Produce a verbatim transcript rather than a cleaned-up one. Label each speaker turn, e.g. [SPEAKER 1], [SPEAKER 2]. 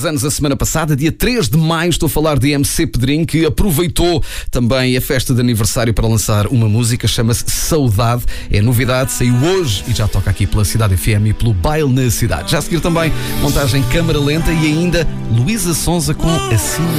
[SPEAKER 1] Anos a semana passada, dia três de maio, estou a falar de M C Pedrinho, que aproveitou também a festa de aniversário para lançar uma música, chama-se Saudade. É novidade, saiu hoje e já toca aqui pela Cidade F M e pelo Baile na Cidade. Já a seguir também montagem câmara lenta e ainda Luísa Sonza com Assim